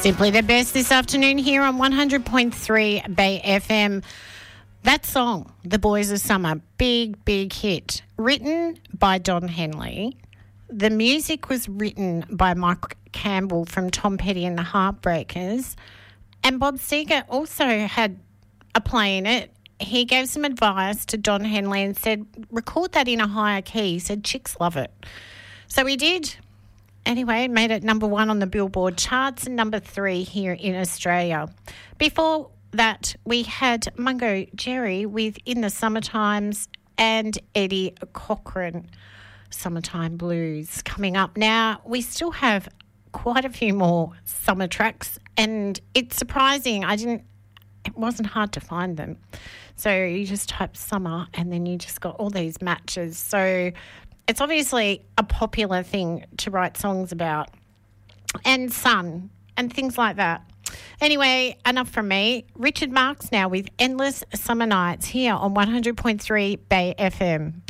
Simply the best this afternoon here on 100.3 Bay FM. That song, The Boys of Summer, big, big hit. Written by Don Henley. The music was written by Mike Campbell from Tom Petty and the Heartbreakers. And Bob Seger also had a play in it. He gave some advice to Don Henley and said, record that in a higher key. He said, chicks love it. So he did. Anyway, it made it number 1 on the Billboard charts and number 3 here in Australia. Before that, we had Mungo Jerry with In the Summertimes and Eddie Cochran, Summertime Blues, coming up. Now, we still have quite a few more summer tracks, and it's surprising. It wasn't hard to find them. So you just type summer and then you just got all these matches. So it's obviously a popular thing to write songs about, and sun and things like that. Anyway, enough from me. Richard Marx now with Endless Summer Nights here on 100.3 Bay FM.